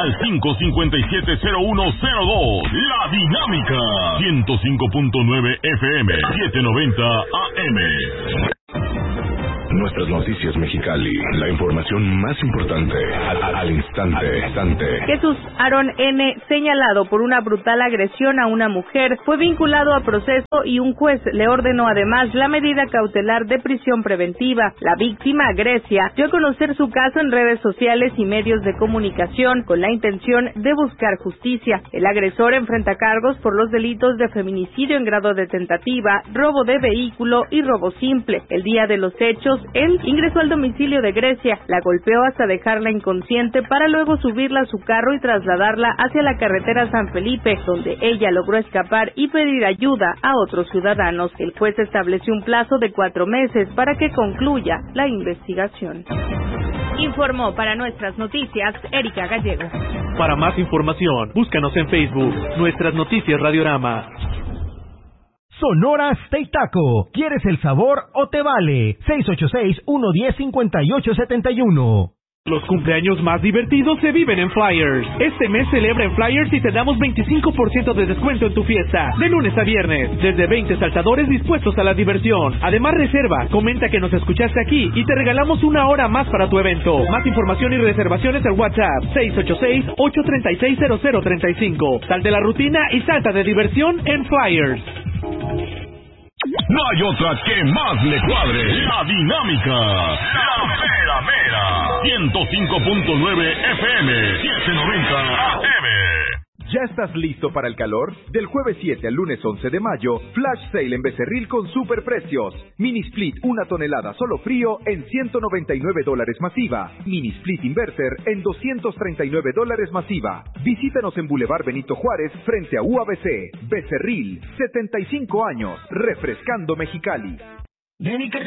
al 557-0102. La Dinámica. 105.9 FM, 790 AM. Nuestras noticias Mexicali, la información más importante, al instante. Jesús Aarón N., señalado por una brutal agresión a una mujer, fue vinculado a proceso y un juez le ordenó además la medida cautelar de prisión preventiva. La víctima, Grecia, dio a conocer su caso en redes sociales y medios de comunicación con la intención de buscar justicia. El agresor enfrenta cargos por los delitos de feminicidio en grado de tentativa, robo de vehículo y robo simple. El día de los hechos, él ingresó al domicilio de Grecia, la golpeó hasta dejarla inconsciente para luego subirla a su carro y trasladarla hacia la carretera San Felipe, donde ella logró escapar y pedir ayuda a otros ciudadanos. El juez estableció un plazo de 4 meses para que concluya la investigación. Informó para Nuestras Noticias Erika Gallego. Para más información, búscanos en Facebook, Nuestras Noticias Radiorama. Sonora Steak Taco. ¿Quieres el sabor o te vale? 686-110-5871. Los cumpleaños más divertidos se viven en Flyers. Este mes celebra en Flyers y te damos 25% de descuento en tu fiesta, de lunes a viernes, desde 20 saltadores dispuestos a la diversión. Además, reserva, comenta que nos escuchaste aquí y te regalamos 1 hora más para tu evento. Más información y reservaciones al WhatsApp 686-836-0035. Sal de la rutina y salta de diversión en Flyers. No hay otra que más le cuadre. La Dinámica. La Mera Mera. 105.9 FM. 790 AM. ¿Ya estás listo para el calor? Del jueves 7 al lunes 11 de mayo, Flash Sale en Becerril con superprecios. Mini Split 1 tonelada solo frío en $199 masiva. Mini Split Inverter en $239 masiva. Visítanos en Boulevard Benito Juárez frente a UABC. Becerril, 75 años, refrescando Mexicali.